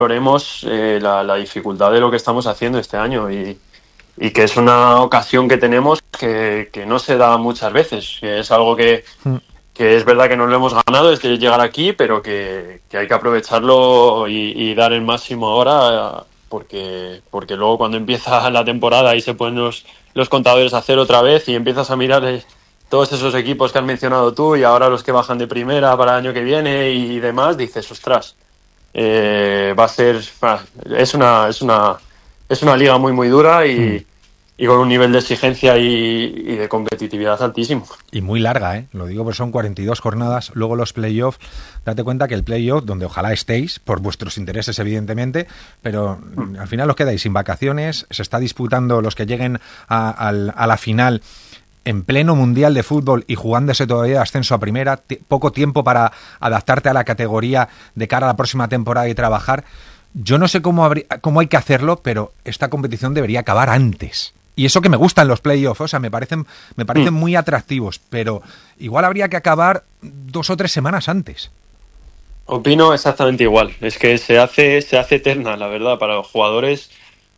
valoremos la dificultad de lo que estamos haciendo este año y que es una ocasión que tenemos que no se da muchas veces, que es algo que es verdad que no lo hemos ganado, es que llegar aquí, pero que hay que aprovecharlo y dar el máximo ahora, porque luego cuando empieza la temporada y se ponen los contadores a cero otra vez y empiezas a mirar todos esos equipos que has mencionado tú y ahora los que bajan de primera para el año que viene y demás, dices, ostras, va a ser, es una liga muy muy dura y con un nivel de exigencia y de competitividad altísimo. Y muy larga, lo digo porque son 42 jornadas, luego los playoffs, date cuenta que el playoff, donde ojalá estéis, por vuestros intereses evidentemente, pero al final os quedáis sin vacaciones, se está disputando los que lleguen a la final en pleno mundial de fútbol y jugándose todavía ascenso a primera, poco tiempo para adaptarte a la categoría de cara a la próxima temporada y trabajar. Yo no sé cómo hay que hacerlo, pero esta competición debería acabar antes. Y eso que me gustan los playoffs, o sea, me parecen muy atractivos, pero igual habría que acabar 2 o 3 semanas antes. Opino exactamente igual. Es que se hace eterna, la verdad, para los jugadores.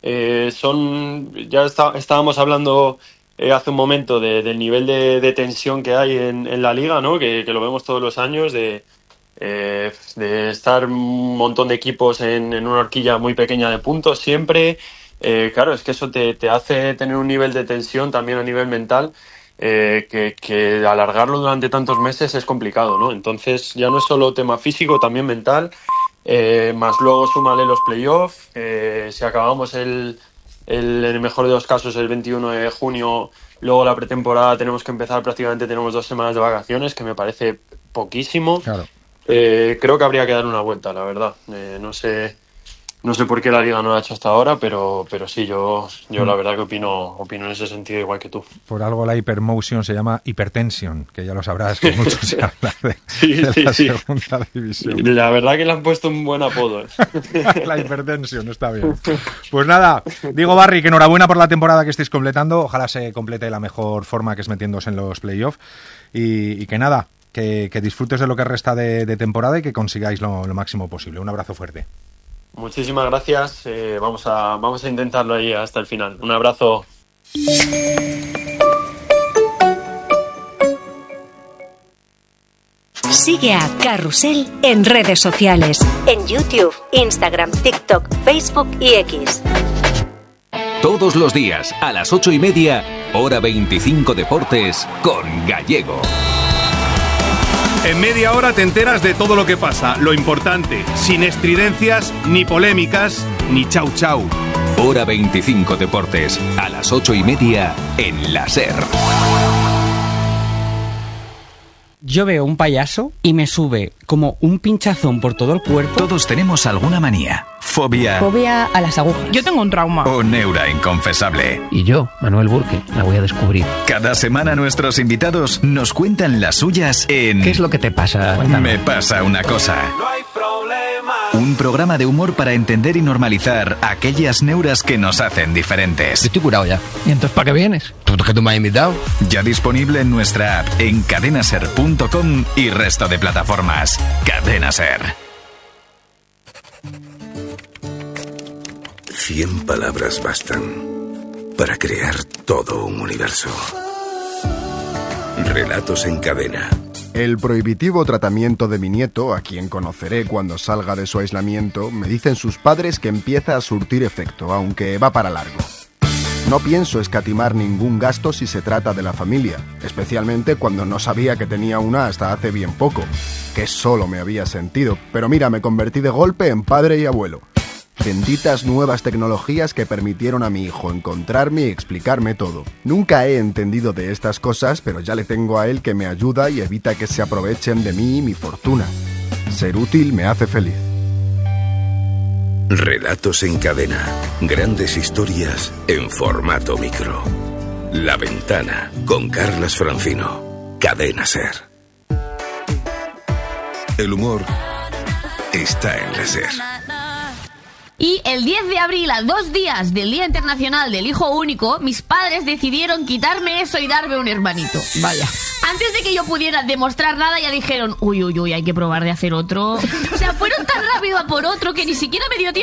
Estábamos hablando hace un momento del nivel de tensión que hay en la liga, ¿no? Que lo vemos todos los años, de estar un montón de equipos en una horquilla muy pequeña de puntos siempre. Claro, es que eso te hace tener un nivel de tensión también a nivel mental, que alargarlo durante tantos meses es complicado, ¿no? Entonces ya no es solo tema físico, también mental, más luego súmale los playoffs. Si acabamos en el mejor de los casos el 21 de junio, luego la pretemporada tenemos que empezar, prácticamente tenemos 2 semanas de vacaciones, que me parece poquísimo. Claro. Creo que habría que dar una vuelta, la verdad. No sé por qué la Liga no lo ha hecho hasta ahora, pero sí, yo la verdad que opino en ese sentido igual que tú. Por algo la hypermotion se llama hipertensión, que ya lo sabrás, que mucho se habla de la segunda división. La verdad que le han puesto un buen apodo. La hipertensión, está bien. Pues nada, digo, Barry, que enhorabuena por la temporada que estáis completando. Ojalá se complete de la mejor forma, que es metiéndose en los playoffs. Y que nada, que disfrutes de lo que resta de temporada y que consigáis lo máximo posible. Un abrazo fuerte. Muchísimas gracias. Vamos a intentarlo ahí hasta el final. Un abrazo. Sigue a Carrusel en redes sociales. En YouTube, Instagram, TikTok, Facebook y X. Todos los días a las 8:30, Hora 25 Deportes con Gallego. En media hora te enteras de todo lo que pasa, lo importante, sin estridencias, ni polémicas, ni chau chau. Hora 25 Deportes, a las 8:30 en la SER. Yo veo un payaso y me sube como un pinchazón por todo el cuerpo. Todos tenemos alguna manía, fobia a las agujas. Yo tengo un trauma. o neura inconfesable. Y yo, Manuel Burke, la voy a descubrir. Cada semana nuestros invitados nos cuentan las suyas en ¿Qué es lo que te pasa? Cuéntame. Me pasa una cosa. No hay problema. Un programa de humor para entender y normalizar aquellas neuras que nos hacen diferentes. Yo estoy curado ya. ¿Y entonces para qué vienes? ¿Tú que tú me has invitado? Ya disponible en nuestra app, en cadenaser.com y resto de plataformas. Cadena Ser. 100 palabras bastan para crear todo un universo. Relatos en cadena. El prohibitivo tratamiento de mi nieto, a quien conoceré cuando salga de su aislamiento, me dicen sus padres que empieza a surtir efecto, aunque va para largo. No pienso escatimar ningún gasto si se trata de la familia, especialmente cuando no sabía que tenía una hasta hace bien poco, que solo me había sentido, pero mira, me convertí de golpe en padre y abuelo. Benditas nuevas tecnologías que permitieron a mi hijo encontrarme y explicarme todo. Nunca he entendido de estas cosas, pero ya le tengo a él que me ayuda y evita que se aprovechen de mí y mi fortuna. Ser útil me hace feliz. Relatos en cadena. Grandes historias en formato micro. La Ventana, con Carlas Francino. Cadena Ser. El humor está en la Ser. Y el 10 de abril, a 2 días del Día Internacional del Hijo Único, mis padres decidieron quitarme eso y darme un hermanito. Vaya. antes de que yo pudiera demostrar nada, ya dijeron, uy, hay que probar de hacer otro. O sea, fueron tan rápido a por otro que ni siquiera me dio tiempo